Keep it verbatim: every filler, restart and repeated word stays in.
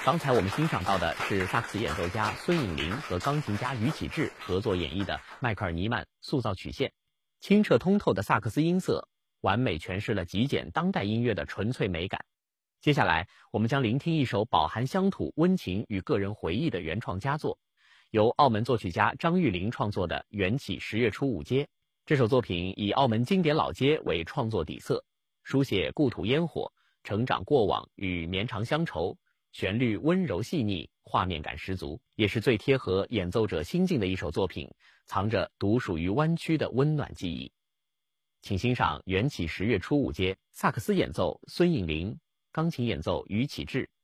刚才我们欣赏到的是萨克斯演奏家孙颖玲和钢琴家于启志合作演绎的迈克尔尼曼塑造曲线。清澈通透的萨克斯音色，完美诠释了极简当代音乐的纯粹美感。接下来，我们将聆听一首饱含乡土温情与个人回忆的原创佳作，由澳门作曲家张玉玲创作的《缘起十月初五街》。这首作品以澳门经典老街为创作底色，书写故土烟火、成长过往与绵长乡愁，旋律温柔细腻，画面感十足，也是最贴合演奏者心境的一首作品，藏着独属于湾区的温暖记忆。请欣赏《缘起十月初五街》，萨克斯演奏孙颖玲，钢琴演奏于启志。